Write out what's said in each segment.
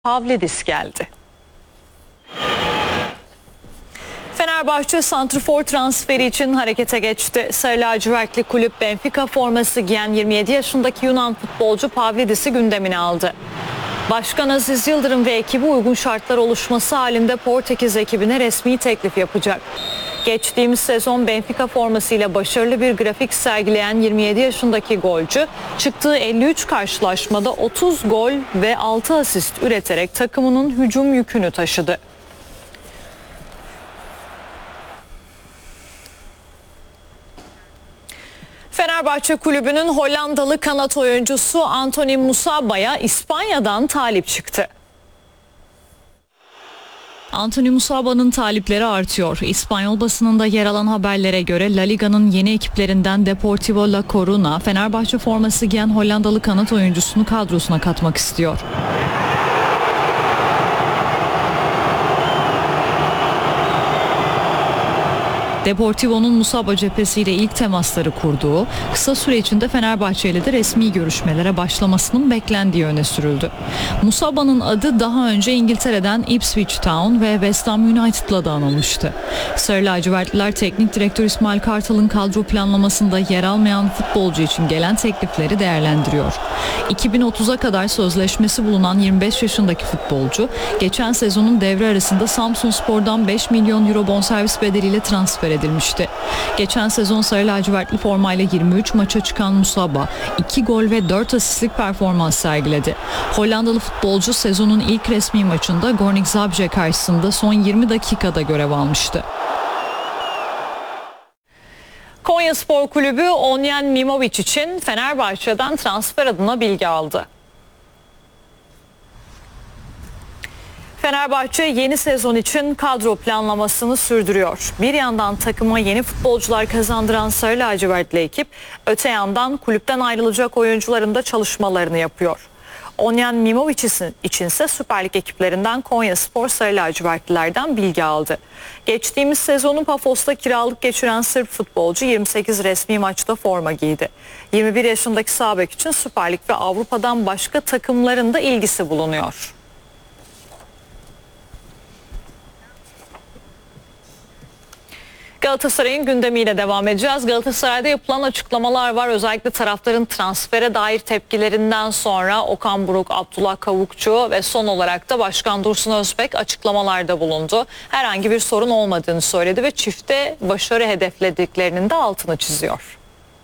Pavlidis geldi. Fenerbahçe santrfor transferi için harekete geçti. Sarı lacivertli kulüp Benfica forması giyen 27 yaşındaki Yunan futbolcu Pavlidis'i gündemine aldı. Başkan Aziz Yıldırım ve ekibi uygun şartlar oluşması halinde Portekiz ekibine resmi teklif yapacak. Geçtiğimiz sezon Benfica formasıyla başarılı bir grafik sergileyen 27 yaşındaki golcü çıktığı 53 karşılaşmada 30 gol ve 6 asist üreterek takımının hücum yükünü taşıdı. Fenerbahçe Kulübü'nün Hollandalı kanat oyuncusu Anthony Musaba'ya İspanya'dan talip çıktı. Anthony Musaba'nın talipleri artıyor. İspanyol basınında yer alan haberlere göre La Liga'nın yeni ekiplerinden Deportivo La Coruña, Fenerbahçe forması giyen Hollandalı kanat oyuncusunu kadrosuna katmak istiyor. Deportivo'nun Musaba cephesiyle ilk temasları kurduğu, kısa süre içinde Fenerbahçe ile de resmi görüşmelere başlamasının beklendiği öne sürüldü. Musaba'nın adı daha önce İngiltere'den Ipswich Town ve West Ham United'la da anılmıştı. Sarı lacivertliler teknik direktör İsmail Kartal'ın kadro planlamasında yer almayan futbolcu için gelen teklifleri değerlendiriyor. 2030'a kadar sözleşmesi bulunan 25 yaşındaki futbolcu, geçen sezonun devre arasında Samsunspor'dan 5 milyon euro bonservis bedeliyle transfer edilmişti. Geçen sezon sarı lacivertli formayla 23 maça çıkan Musaba 2 gol ve 4 asistlik performans sergiledi. Hollandalı futbolcu sezonun ilk resmi maçında Gornik Zabrze karşısında son 20 dakikada görev almıştı. Konyaspor Kulübü Onyen Mimovic için Fenerbahçe'den transfer adına bilgi aldı. Fenerbahçe yeni sezon için kadro planlamasını sürdürüyor. Bir yandan takıma yeni futbolcular kazandıran sarı lacivertli ekip, öte yandan kulüpten ayrılacak oyuncuların da çalışmalarını yapıyor. Onyen Mimovic içinse Süper Lig ekiplerinden Konyaspor sarı lacivertlilerden bilgi aldı. Geçtiğimiz sezonu Pafos'ta kiralık geçiren Sırp futbolcu 28 resmi maçta forma giydi. 21 yaşındaki sağ bek için Süper Lig ve Avrupa'dan başka takımların da ilgisi bulunuyor. Galatasaray'ın gündemiyle devam edeceğiz. Galatasaray'da yapılan açıklamalar var. Özellikle taraftarın transfere dair tepkilerinden sonra Okan Buruk, Abdullah Kavukçu ve son olarak da Başkan Dursun Özbek açıklamalarda bulundu. Herhangi bir sorun olmadığını söyledi ve çifte başarı hedeflediklerinin de altını çiziyor.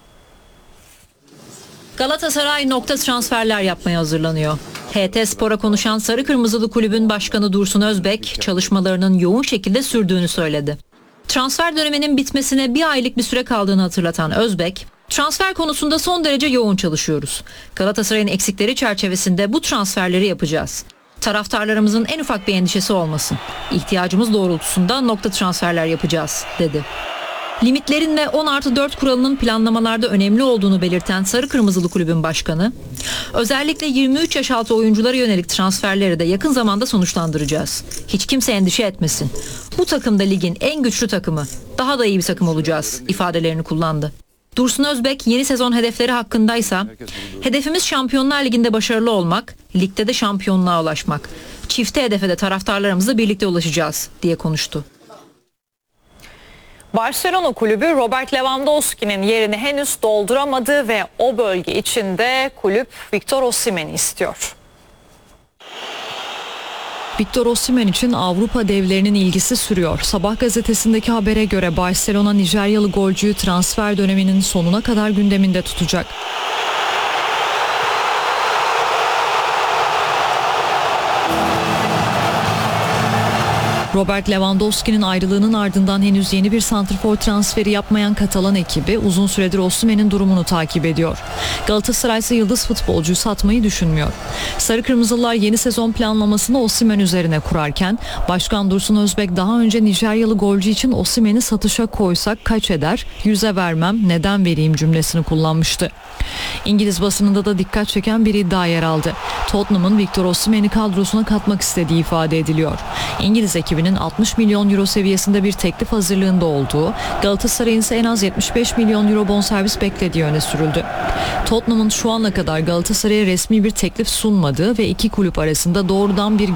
Galatasaray nokta transferler yapmaya hazırlanıyor. HT Spor'a konuşan Sarı Kırmızılı Kulübün Başkanı Dursun Özbek çalışmalarının yoğun şekilde sürdüğünü söyledi. Transfer döneminin bitmesine bir aylık bir süre kaldığını hatırlatan Özbek, transfer konusunda son derece yoğun çalışıyoruz. Galatasaray'ın eksikleri çerçevesinde bu transferleri yapacağız. Taraftarlarımızın en ufak bir endişesi olmasın. İhtiyacımız doğrultusunda nokta transferler yapacağız, dedi. Limitlerin ve 10+4 kuralının planlamalarda önemli olduğunu belirten Sarı Kırmızılı Kulübün Başkanı, özellikle 23 yaş altı oyunculara yönelik transferleri de yakın zamanda sonuçlandıracağız. Hiç kimse endişe etmesin. Bu takım da ligin en güçlü takımı, daha da iyi bir takım olacağız ifadelerini kullandı. Dursun Özbek yeni sezon hedefleri hakkındaysa, hedefimiz Şampiyonlar Ligi'nde başarılı olmak, ligde de şampiyonluğa ulaşmak. Çifte hedefe de taraftarlarımızla birlikte ulaşacağız diye konuştu. Barcelona Kulübü Robert Lewandowski'nin yerini henüz dolduramadı ve o bölge içinde kulüp Victor Osimhen'i istiyor. Victor Osimhen için Avrupa devlerinin ilgisi sürüyor. Sabah gazetesindeki habere göre Barcelona Nijeryalı golcüyü transfer döneminin sonuna kadar gündeminde tutacak. Robert Lewandowski'nin ayrılığının ardından henüz yeni bir santrfor transferi yapmayan Katalan ekibi uzun süredir Osimhen'in durumunu takip ediyor. Galatasaray ise yıldız futbolcuyu satmayı düşünmüyor. Sarı Kırmızılar yeni sezon planlamasını Osimhen üzerine kurarken Başkan Dursun Özbek daha önce Nijeryalı golcü için Osimhen'i satışa koysak kaç eder, 100'e vermem, neden vereyim cümlesini kullanmıştı. İngiliz basınında da dikkat çeken bir iddia yer aldı. Tottenham'ın Victor Osimhen'i kadrosuna katmak istediği ifade ediliyor. İngiliz ekibi ekibinin 60 milyon euro seviyesinde bir teklif hazırlığında olduğu, Galatasaray'ın ise en az 75 milyon euro bonservis beklediği öne sürüldü. Tottenham'ın şu ana kadar Galatasaray'a resmi bir teklif sunmadığı ve iki kulüp arasında doğrudan bir